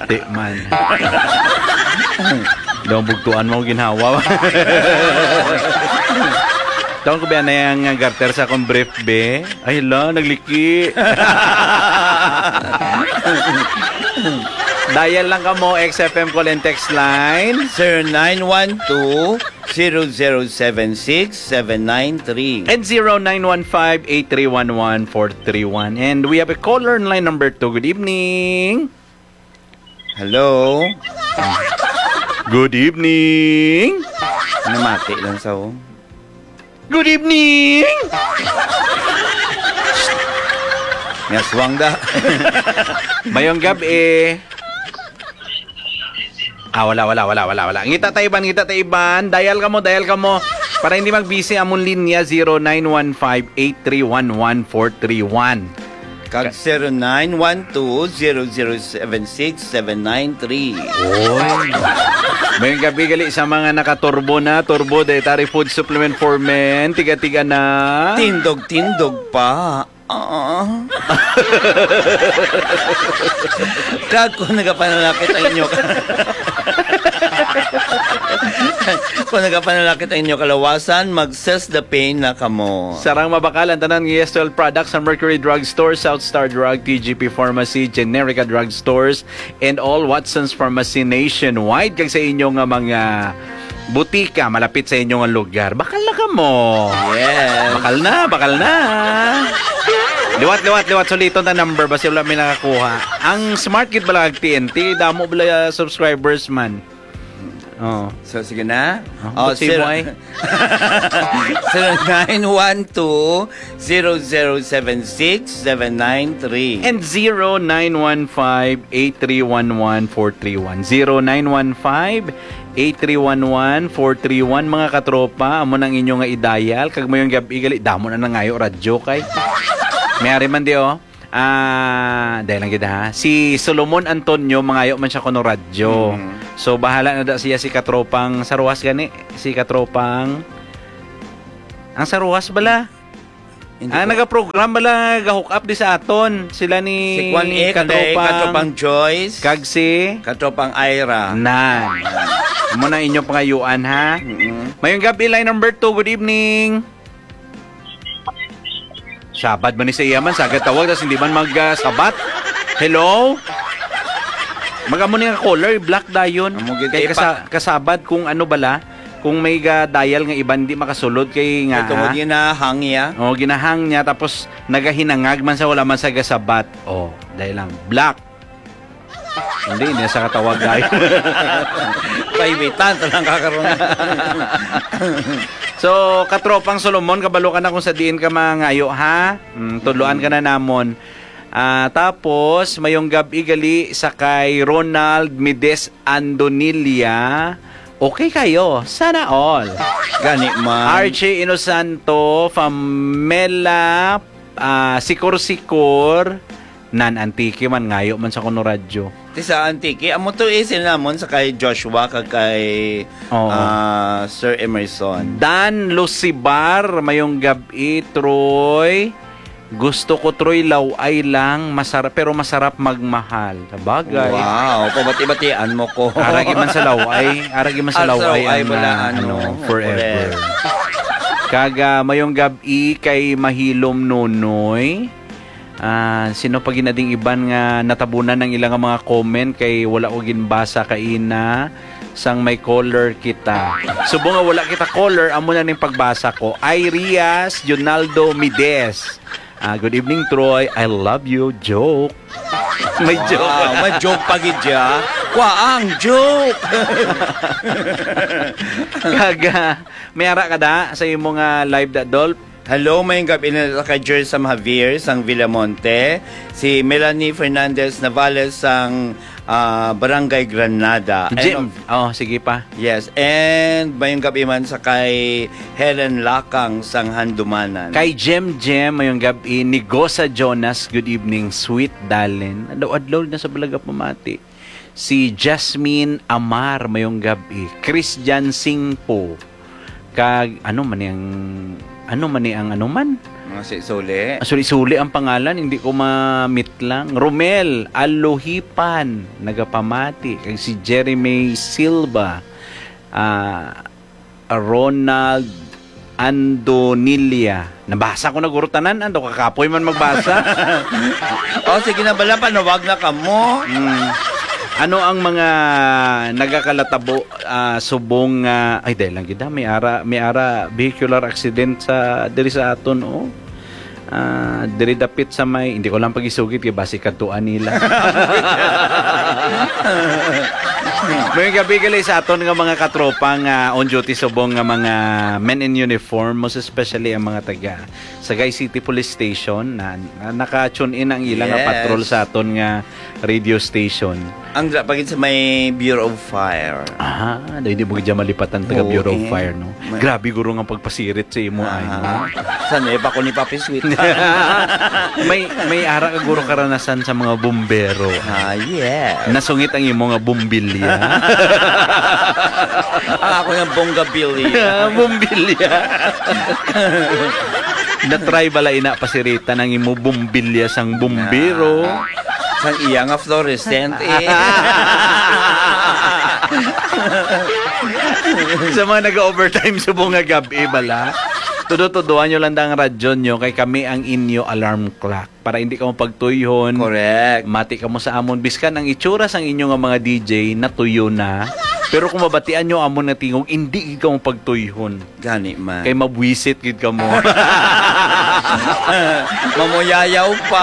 Ati man. Daw bugtuan mo ginhawa. Taon ko ba na yung garter sa akong brief be? Ay la, nagliki. Dial lang ka mo, XFM call and text line 0912-0076-793 and 0915-8311-431. And we have a caller in line number 2. Good evening. Hello? Good evening. Namati lang sa Good evening. Ngaswang da. Mayong gabi. Wala. Ngita taiban. Dial ka mo. Para hindi mag-busy among linya 0915-8311-431. Kag 0912-0076-793 Oy. Mayong gabi gali sa mga nakaturbo na. Turbo dietary food supplement for men. Tiga-tiga na. Tindog pa. Kag kung nagapanalakit ang inyo kung nagapanalakit ang inyo kalawasan, mag-cess the pain na kamo. Sarang mabakalan tanan ng ES12 products sa Mercury Drug Store, South Star Drug, TGP Pharmacy, Generica Drug Stores, and all Watson's Pharmacy nationwide. Kag sa inyong mga butika malapit sa inyong lugar. Bakal na ka mo. Yes. Bakal na. Liwat. Solito na number basi wala may nakakuha. Ang smart kit bala kag TNT, damo bala subscribers man. Oh. So sige na. 0912-0076-793 and 0915-8311-431. 0915-8311-431. Mga katropa, amo nang inyo nga idayal kag mo yung gabi gali damo na nangayo radyo kay. Mayari man di dahil lang kita ha. Si Solomon Antonio, mangayo man siya kuno radyo. So, bahala na da siya si katropang Saruwas gani. Si katropang ang Saruwas bala. Naga-program bala, ga-hook up di sa aton. Sila ni si Kwan E, katropang Joyce. Kag si katropang Ira. Nan. Muna inyo pangayuan ha. Mayong gabi, line number 2. Good evening. Sabat ba ni sa iyaman? Sagad tawag, tas hindi man mag-sabat? Hello? Magamo ni nga caller, black dayon. Kay kasabad kung ano bala, kung may dial nga iba hindi makasulod kay nga. Ito mo ginahang niya. Ginahang niya, tapos nagahinangag man sa wala man sa gasabat. Dahil lang, black. Hindi niya sa katawag dayon. Paibitan, talang kakaroon. So, katropang Solomon, kabalo ka na kung sa diin ka mangayo, ha? Tudloan ka na namon. Tapos, mayong gabi gali sa kay Ronald Mides Andonilia. Okay kayo. Sana all. Gani man. Archie Inosanto, Famela, Sikur, Nan Antique man, ngayo man sa kuno radyo. Sa Antique, amo to isin namon sa kay Joshua kag kay Sir Emerson. Dan Lucibar, mayong gabi, Troy. Gusto ko, Troy, laway lang, masarap, pero masarap magmahal. Sabagay. Wow, pabati-batian mo ko. Aragi man sa laway. Forever. Kaga, mayong gabi kay Mahilom Nonoy. Sino pa ginading iban nga natabunan ng ilang mga comment kay wala ko ginbasa kaina sang may caller kita. Subo nga wala kita caller, amo na ning pagbasa ko. Irias Jonaldo Mides. Good evening, Troy. I love you. Joke. May joke. May joke pagidya. Kwaang joke. Kaga, may ara ka da sa imong live da Dolph. Hello, mayong gabi na kay Jersam Javier sang Villamonte, si Melanie Fernandez Navales sang Barangay Granada. Jim. Sige pa. Yes, and mayong gabi man sa kay Helen Lakang sang Handumanan. Kay Jem, mayong gabi ni Gosa Jonas. Good evening, sweet darling. Adlaw na sa balaga pamati. Si Jasmine Amar, mayong gabi. Christian Singpo. Kag ano man Mga suli. Suli-suli ang pangalan, hindi ko ma-meet lang. Romel Alohipan, nagapamati. Kag si Jeremy Silva. Ronald Andonilia. Nabasa ko na gurutanan. Ando, kakapoy man magbasa. Sige na bala, panawag na kamo. Ano ang mga nagakalatabo subong ay dahil lang gid may ara vehicular accident sa diri sa aton diri dapit sa may hindi ko lang pagisugit kay basi katuan nila. May gabi gali sa aton nga mga katropa nga on duty subong nga mga men in uniform, most especially ang mga taga Sagay City Police Station na naka-tune in ang ilang nga patrol sa aton nga radio station. Ang pagit sa may Bureau of Fire. Hindi mo gidya malipatan taga Bureau of Fire, no? Grabe guro nga pagpasirit sa imo ay. San ba ko ni Papi Sweet? may ara ka guro karanasan sa mga bumbero. Yeah. Nasungit ang imo nga bumbilya. Ako yung bonggabilya. Bumbilya. Na-try bala ina pasirita ng imo bumbilya sang bumbero. Sang iya nga fluorescent Sa mga nag-overtime subong nga gabi bala. Tudo-tuduan nyo lang ang radyo nyo kay kami ang inyo alarm clock para hindi ka mo pagtuyhon. Correct. Mati ka mo sa amon. Biskan ang itsura sang inyo nga mga DJ natuyo na. Pero kung mabatian nyo amon nga tingog, hindi ka mo pagtuyhon. Gani man. Kay mabwisit gid ka mo. Mamoyayaw pa.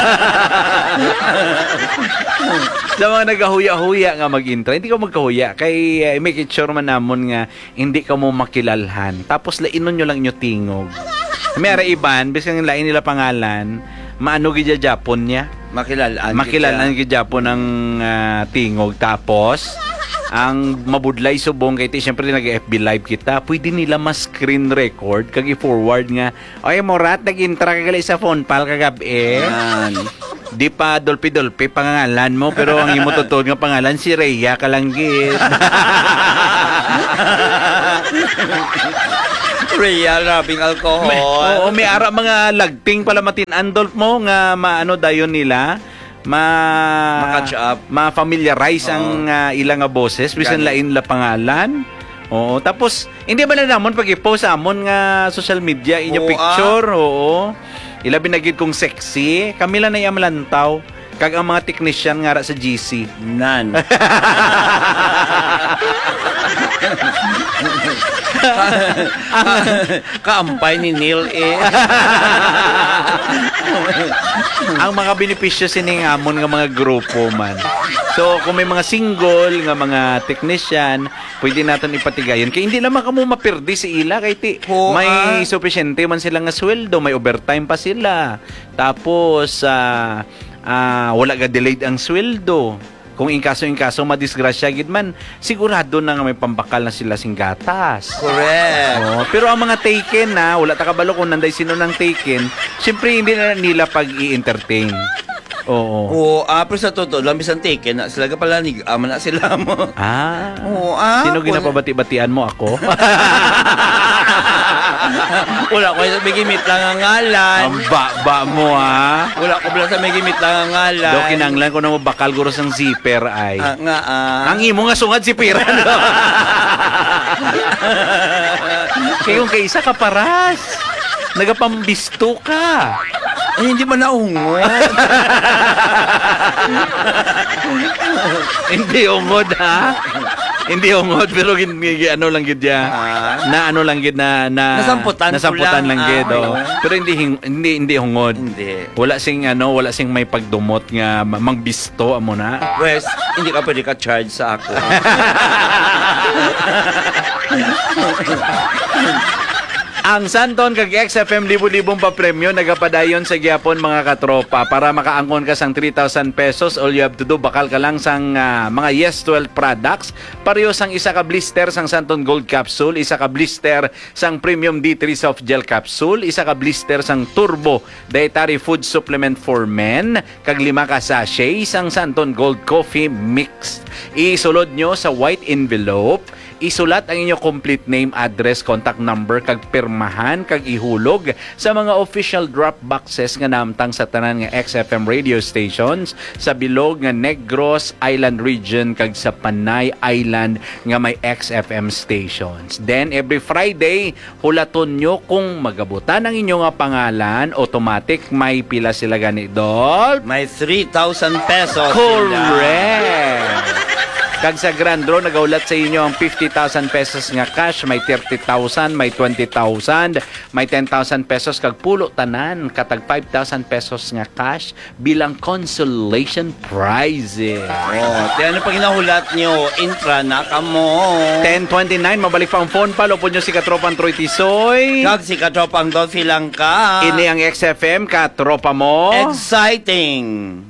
Sa mga nagahuya-huya nga mag-intra, hindi ka magkahuya. Kay make it sure man namon nga hindi ka mo makilalhan. Tapos lainon nyo lang nyo tingog. May ara iban, bisang lain nila pangalan, maano gid Japon niya. Makilalaan gid Japon ang tingog. Tapos ang mabudlay subong kay siyempre nag-FB live kita, pwede nila ma-screen record kag i-forward nga oy morat nag-intra ka gali sa phone pal kagabi di pa dolpi-dolpi pangalan mo pero ang imo totoo nga pangalan si Rhea Kalanggit. Rhea rabing alcohol. May ara mga lagting pala matin-andolp mo nga maano dayon nila ma-catch up, ma-familiarize ang ilang nga boses bisan lain la pangalan. Oo, tapos hindi ba na namon pag i-post amon nga social media inyo picture, ila binagid kong sexy, kami lang na lantaw kag ang mga technician nga ra sa GC. Nan. Kaampay ni Neil ang mga benepisyo sining amon nga mga grupo man. So kung may mga single nga mga technician, pwede natin ipatigayon kay hindi naman kamo mapirdi si ila kay may sufisyente man sila nga sweldo, may overtime pa sila. Tapos wala ga delayed ang sweldo. Kung inkaso madisgrasya gid man, sigurado na nga may pambakal na sila sing gatas. Correct. Pero ang mga taken na, wala ta kabalo kung nanday sino nang taken, siyempre hindi na nila pag-i-entertain. Pero sa totoo, lambis ang taken na sila ka pala ama na sila mo. Sino ginapabati-batian mo ako? Wala ko sa may gimit lang ang ngalan. Ang ba mo Wala ko pala sa may gimit lang ang ngalan. Do kinanglan ko na mo bakal guro sang zipper ay. Ang imo nga sungad ziperan. Kayong kaisa ka paras. Nagapambisto ka. Hindi man naungod. Hindi ungod Hindi ungod pero ano lang gid ya. Na ano lang gid na nasamputan lang gid. Pero hindi ungod. Hindi. Wala sing may pagdumot nga mangbisto amo na. Wes, hindi ka pwede ka charge sa ako. Ang Santon kag XFM libo-libong pa premyo nagapadayon sa gyapon mga katropa para makaangkon ka sang 3,000 pesos. All you have to do bakal ka lang sang mga Yes 12 products. Pareho sang isa ka blister sang Santon Gold Capsule, isa ka blister sang Premium D3 Soft Gel Capsule, isa ka blister sang Turbo Dietary Food Supplement for Men, kag 5 ka sachet sang Santon Gold Coffee Mix. Isulod nyo sa white envelope. isulat ang inyong complete name, address, contact number, kag pirmahan, kag ihulog sa mga official drop boxes nga namtang sa tanan nga XFM radio stations sa bilog nga Negros Island region kag sa Panay Island nga may XFM stations. Then every Friday, hulaton nyo kung magabutan ang inyong nga pangalan, automatic may pila sila gani, Dol. May 3,000 pesos. Correct! Kag sa Grand Draw, nagaulat sa inyo ang 50,000 pesos nga cash, may 30,000, may 20,000, may 10,000 pesos, kag pulo tanan, katag 5,000 pesos nga cash bilang consolation prizes. Ano pag inahulat nyo, intra na kamo. 10:29, mabalik pa ang phone pa, lupon nyo si Katropang Troy Tisoy. Kag si Katropang Dolphy lang ka. Ini ang XFM, Katropa mo. Exciting.